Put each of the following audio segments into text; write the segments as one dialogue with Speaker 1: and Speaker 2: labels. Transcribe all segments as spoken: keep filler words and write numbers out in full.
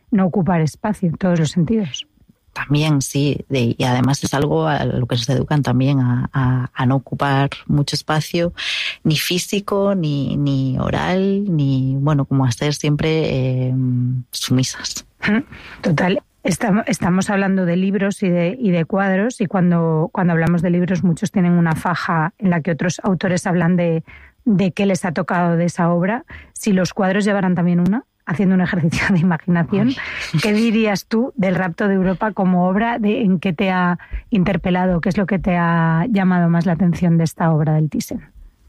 Speaker 1: no ocupar espacio en todos los sentidos.
Speaker 2: También, sí, de, y además es algo a lo que nos educan también, a, a, a no ocupar mucho espacio, ni físico, ni, ni oral, ni, bueno, como a ser siempre eh, sumisas.
Speaker 1: Total. Estamos, estamos hablando de libros y de, y de cuadros, y cuando, cuando hablamos de libros muchos tienen una faja en la que otros autores hablan de, de qué les ha tocado de esa obra. Si los cuadros llevaran también una, haciendo un ejercicio de imaginación, ¿qué dirías tú del Rapto de Europa como obra? De, ¿en qué te ha interpelado? ¿Qué es lo que te ha llamado más la atención de esta obra del Thyssen?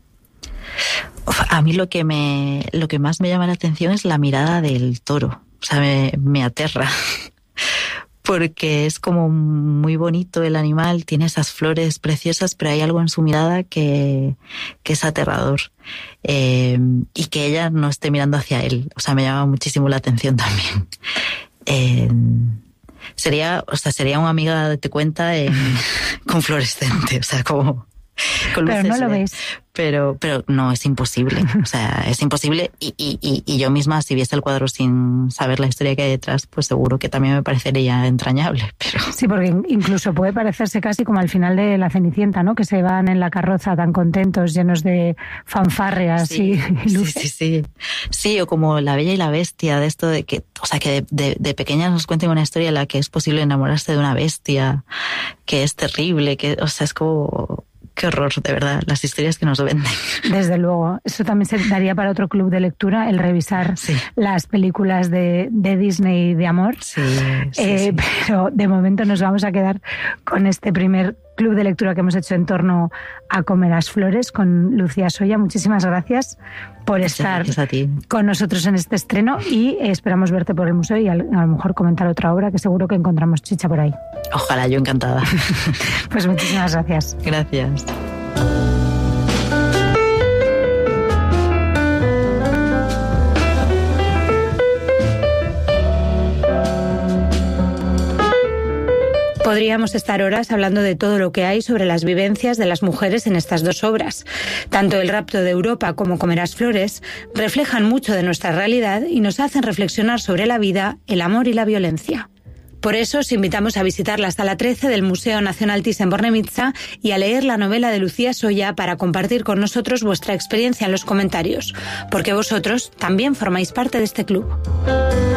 Speaker 2: A mí lo que me lo que más me llama la atención es la mirada del toro. O sea, me, me aterra. Porque es como muy bonito el animal, tiene esas flores preciosas, pero hay algo en su mirada que, que es aterrador. Eh, y que ella no esté mirando hacia él. O sea, me llama muchísimo la atención también. Eh, sería, o sea, sería una amiga de Te Cuenta en, con fluorescente, o sea, como... Con luces,
Speaker 1: pero no lo ves.
Speaker 2: Pero, pero no, es imposible. O sea, es imposible. Y, y, y yo misma, si viese el cuadro sin saber la historia que hay detrás, pues seguro que también me parecería entrañable. Pero...
Speaker 1: Sí, porque incluso puede parecerse casi como al final de La Cenicienta, ¿no? Que se van en la carroza tan contentos, llenos de fanfarrias
Speaker 2: sí,
Speaker 1: y luces.
Speaker 2: Sí, sí, sí. Sí, o como La Bella y la Bestia, de esto de que, o sea, que de, de, de pequeñas nos cuenten una historia en la que es posible enamorarse de una bestia, que es terrible, que, o sea, es como... Qué horror, de verdad, las historias que nos venden.
Speaker 1: Desde luego. Eso también se daría para otro club de lectura, el revisar sí. las películas de, de Disney de amor.
Speaker 2: Sí, sí,
Speaker 1: eh,
Speaker 2: sí.
Speaker 1: Pero de momento nos vamos a quedar con este primer club de lectura que hemos hecho en torno a Comerás Flores con Lucía Soya. Muchísimas gracias por estar
Speaker 2: a ti.
Speaker 1: con nosotros en este estreno y esperamos verte por el museo y a lo mejor comentar otra obra que seguro que encontramos chicha por ahí.
Speaker 2: Ojalá, yo encantada.
Speaker 1: Pues muchísimas gracias.
Speaker 2: Gracias.
Speaker 1: Podríamos estar horas hablando de todo lo que hay sobre las vivencias de las mujeres en estas dos obras. Tanto El Rapto de Europa como Comerás Flores reflejan mucho de nuestra realidad y nos hacen reflexionar sobre la vida, el amor y la violencia. Por eso os invitamos a visitar la Sala trece del Museo Nacional Thyssen-Bornemisza y a leer la novela de Lucía Soya para compartir con nosotros vuestra experiencia en los comentarios, porque vosotros también formáis parte de este club.